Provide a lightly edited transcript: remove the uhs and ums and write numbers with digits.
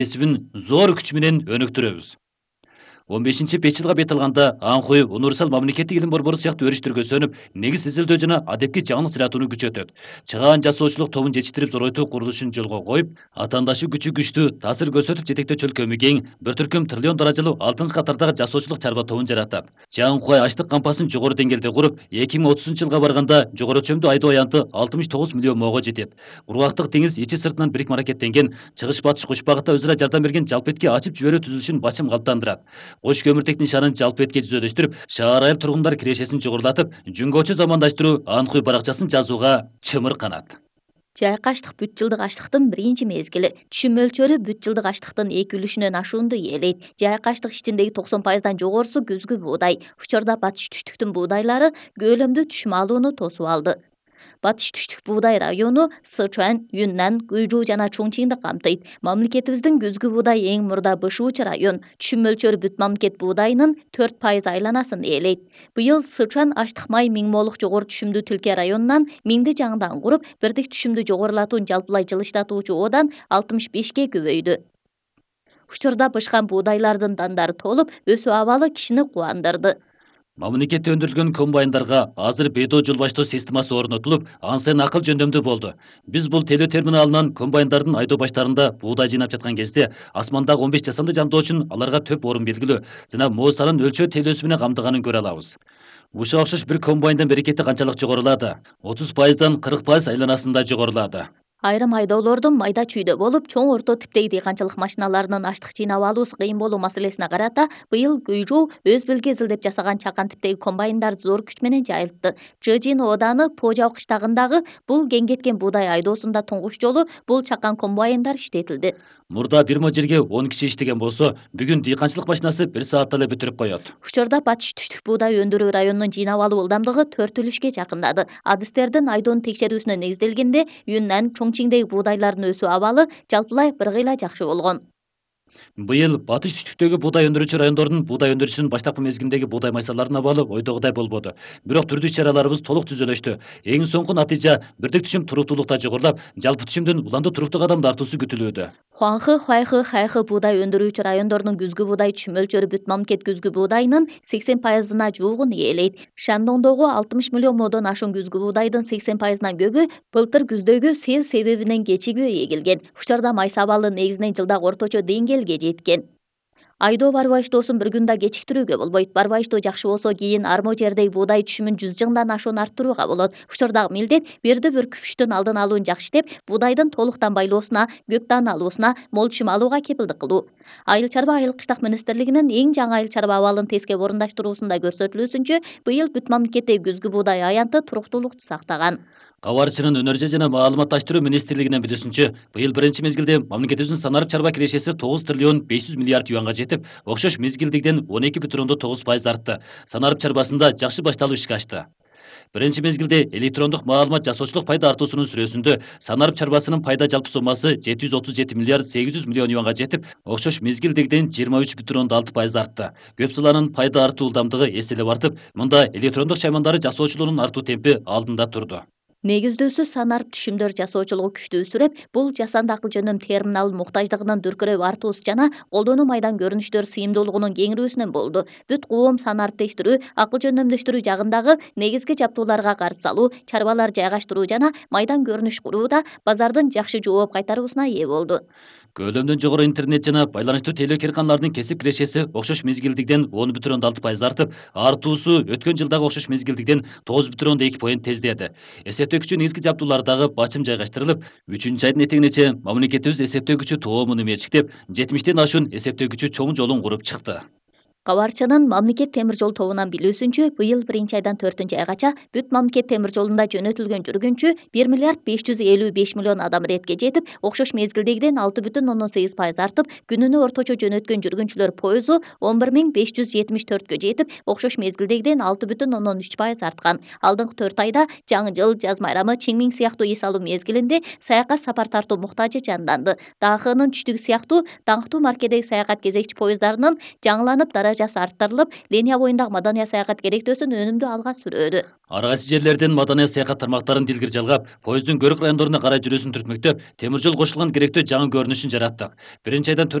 кесибин зор күч менен өнүктүрөбүз. 15-5 жылга бет алганда Анхуй универсал мамлекеттик илим борбору сыяктуу өрүштөргө сөнүп, негиз изилдөө жана адепки жаңылык жаратууну күчөтөт. Чыгаан жасоочулук тобун жетиштирип зоройтуу курулушун жолго коюп, атаандашы күчү күчтүү, таасир көрсөтүп жетектөөчү өлкө миң, бір түркүм триллион даражалуу алтынкы катардагы жасоочулук чарба тобун жаратат. Жаңкуй ачлык кампасын жогору деңгээлде куруп, 2030 жылга барганда жогору чөмдүү айдоо аянты 69 миллион моого жетет. Кургактык деңиз ичи сыртынан бирик маракеттенген, чыгыш батыш кош багытта өзара жардам берген жалпы этке ачып жиберүү түзүлүшүн бачым калыптандырат. Кош көмүртек нишанын жалпы этке жүзөдөштүрүп, шаар айыл тургундар кирешесин жогорулатып, жүнгөчө замандаштыруу Анхуй баракчасын жазууга чымыр канат. Жайкаштык бүт жылдык ачлыктын биринчи мезгили. Түшүм мөлчөрү бүт жылдык ачлыктын 2/3-үнөн ашуунду ээлейт. Жайкаштык ичиндеги 90%дан жогорусу күзгү буудай. Учурда батыш түштүктүн буудайлары көлөмдүү түшүм алууну тосуп алды. Батыш түштүк буудай району Сычуань, Юннан, Гуйжу жана Чоңчиңди камтыйт. Мамлекетибиздин күзгү буудай эң мурда бышуучу район. Түшүм мөлчөрү бүт мамлекет буудайынын 4% айланасын ээлейт. Быйыл Сычуань аштык май миң молук жогору түшүмдүү Тилке районунан миңди жаңыдан куруп, бирдик түшүмдү жогорулатуун жалпылай жылыштатуучу одан 65ге көбөйдү. Учурда бышкан буудайлардын дандары толуп, өсүү абалы кишини кубандырды. Мамлекетте өндүрүлгөн комбайндарга азыр бедо жол баштоо системасы орнотулуп, ансын акыл жөндөмдүү болду. Биз бул телөө терминалынан комбайндардын айдоо баштарында буудай жыйнап жаткан кезде асмандагы 15 жасанды жамдоочун аларга төп орун белгилүү жана моосанын өлчөө телөөсү менен камтыганын көрө алабыз. Ушуга окшош бир комбайндын берекети канчалык жогорулады? 30%дан 40% айланасында жогорулады. Айрым айдоолордун майда чүйдө болуп, чоң орто типтеги дыйканчылык машиналарынын аштык жыйнап алуусу кыйын болуу маселесине карата быйыл Гуйжу өз белги изилдеп жасаган чакан типтеги комбайндарды зор күч менен жайылтты. Жыжин ооданы Пожау кыштагындагы бул кең кеткен буудай айдоосунда туңгуч жолу бул чакан комбайндар иштетилди. Мурда бир мо жерге 10 киши иштеген болсо, бүгүн дыйканчылык машинасы 1 саатта эле бүтүрүп коет. Учурда батыш түштүк буудай өндүрүү районунун жыйнап алуу ылдамдыгы 4 жакындады. Адистердин айдоонун текшерүүсүнө негизделгенде Юннан, Чоңчиңдеги буудайлардын өсүү абалы жалпылай бир кыйла жакшы болгон. Быйыл батыш түштүктөгү буудай өндүрүүчү райондордун буудай өндүрүшүнүн баштапкы мезгилиндеги буудай майсаларынын абалы ойдогудай болбоду. Бирок түрдүү иш-чараларыбыз толук түзөлөштү. Эң соңку натыйжа бирдик түшүм туруктуулукта жогорулап, жалпы түшүмдүн уланды туруктуу кадамда артуусу күтүлүүдө. Хуанхы, Хуайхы, Хайхы буудай өндүрүүчү райондордун күзгү буудай түшүм мөлчөрү бүт мамлекет күзгү буудайынын 80%-на жуугун ээлейт. Шандоңдогу 60 миллион модон ашуун күзгү буудайдын 80%-на көбү былтыр күздөгү сел себебинен кечигүү эгилген. Учурда майса абалы негизинен жылдагы орточо деңгээлге жеткен. Айдоо барбаштоосун bir күндө кечиктирүүгө болбойт. Барбаштоо жакшы болсо кийин армо жердеги буудай түшүмүн 100 жыңдан ашуун арттырууга болот. Учурдагы милдет бирди бир күпүштүн алдын алуун жакшы иштеп, буудайдын толуктан байлоосуна, көп даан алуусуна, мол түшүм алууга кепилдик кылуу. Айыл чарба айыл кыштак министрлигинин эң жаңы айыл чарба абалын тескеп орундаштыруусунда көрсөтүлүүсүнчө, быйыл бүт мамлекеттеги күзгү буудай аянты туруктуулукту сактаган. Кабарчынын өнөрчү жана маалыматташтыруу министрлигинин билүүсүнчө, быйыл биринчи мезгилде мамлекетибиздин санарып чарба кирешеси 9 триллион 500 миллиард юанга жетип, окшош мезгилдигиден 12,9% артты. Санарып чарбасында жакшы башталуу ишке ашты. Биринчи мезгилде электрондук маалымат жасоочулук пайда артуусунун сүрөсүндө санарып чарбасынын пайда жалпы сомасы 737 миллиард 800 миллион юанга жетип, окшош мезгилдигиден 23,6% артты. Көп саланын пайда артуу ылдамдыгы эселеп артып, мында электрондук шаймандары жасоочулугунун артуу темпи алдында турду. Негиздөөсү санарып түшүмдөр жасоочулугу күчтүү өсүрөп, бул жасанды акыл жөндөм терминалынын муктаждыгынын дүркүрөп артуусу жана колдонуу майдан көрүнүштөр сыйымдуулугунун кеңирүүсүнөн болду. Бүт коом санариптештирүү, акыл жөндөмдөштүрүү жагындагы негизги жаптууларга карыз салуу, чарбалар жайгаштыруу жана майдан көрүнүш курууда базардын жакшы жооп кайтаруусуна ээ болду. Көлөмдөн жогору интернет жана байланыштуу телөө кирканаларынын кесип кирешеси окшош мезгилдигиден 10,6% артып, артуусу өткөн жылдагы окшош мезгилдигиден 9,2% тездеді. Эсептөө негизги жабдуулардагы бачым жайгаштырылып, 3-айдын этегинече мамлекетибиз эсептөө күчү тоомун мечиктеп, 70тен ашуун эсептөө күчү чоң жолун куруп чыкты. Кабарчынын мамлекет темир жол тобунан билүүсүнчө, быйыл 1-айдан 4-айгача бүт мамлекет темир жолунда жөнөтүлгөн жүргүнчү 1 миллиард 555 миллион адам иретке жетип, окшош мезгилдегиден 6,8% артып, күнүнө орточо жөнөткөн жүргүнчүлөр поезу 11574кө жетип, окшош мезгилдегиден 6,3% арткан. Алдыңкы 4 айда жаңы жыл, жаз майрамы, Чиңмиң сыяктуу эс алуу мезгилинде саякат сапар тартуу муктажы жанданды. Дахынын түштүгү сыяктуу даңктуу маркедеги саякат кезекчи поезддарынын жаңыланып даражасы арттырылып, линия боюндагы маданий саякат керектөөсүн өнүмдүү алга сүрөдү. Ар кайсы жерлерден маданий саякат тармактарын дилгир жалгап, поезддун көрүк райондоруна карай жүрүүсүн түртмөктөп, темир жол кошулган керектөө жаңы көрүнүшүн жараттык. Биринчи айдан